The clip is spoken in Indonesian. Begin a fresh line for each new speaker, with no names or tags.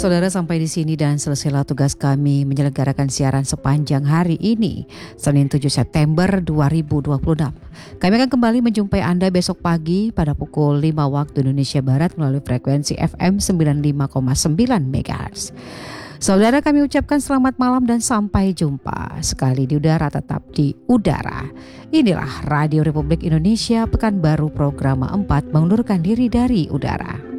saudara, sampai di sini dan selesailah tugas kami menyelenggarakan siaran sepanjang hari ini, Senin 7 September 2026. Kami akan kembali menjumpai Anda besok pagi pada pukul 5 waktu Indonesia Barat melalui frekuensi FM 95,9 MHz. Saudara, kami ucapkan selamat malam dan sampai jumpa. Sekali di udara tetap di udara. Inilah Radio Republik Indonesia Pekanbaru program 4 mengundurkan diri dari udara.